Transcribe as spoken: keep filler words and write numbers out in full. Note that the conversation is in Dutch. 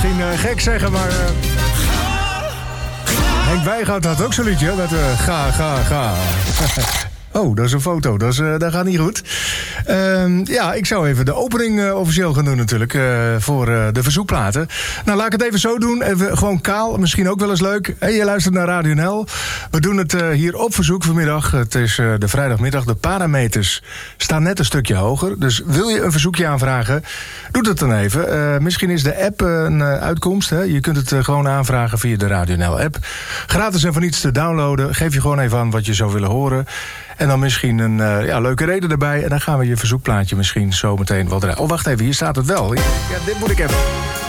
misschien uh, gek zeggen, maar... Uh... Henk Wijngaard had ook zo'n liedje met uh, ga, ga, ga. Oh, dat is een foto. Dat, is, uh, dat gaat niet goed. Uh, ja, ik zou even de opening uh, officieel gaan doen natuurlijk. Uh, voor uh, de verzoekplaten. Nou, laat ik het even zo doen. Even gewoon kaal. Misschien ook wel eens leuk. Hey, je luistert naar Radio N L. We doen het uh, hier op verzoek vanmiddag. Het is uh, de vrijdagmiddag. De parameters staan net een stukje hoger. Dus wil je een verzoekje aanvragen? Doe het dan even. Uh, misschien is de app uh, een uh, uitkomst. Hè? Je kunt het uh, gewoon aanvragen via de Radio N L app. Gratis en voor niets te downloaden. Geef je gewoon even aan wat je zou willen horen. En dan misschien een uh, ja, leuke reden erbij. En dan gaan we je verzoekplaatje misschien zo meteen wel draaien. Oh, wacht even, hier staat het wel. Ja, dit moet ik even...